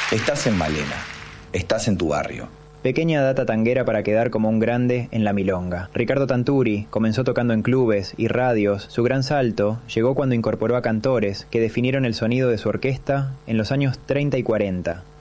Estás en Malena, estás en tu barrio. Pequeña data tanguera para quedar como un grande en la milonga. Ricardo Tanturi comenzó tocando en clubes y radios. Su gran salto llegó cuando incorporó a cantores que definieron el sonido de su orquesta en los años 30 y 40.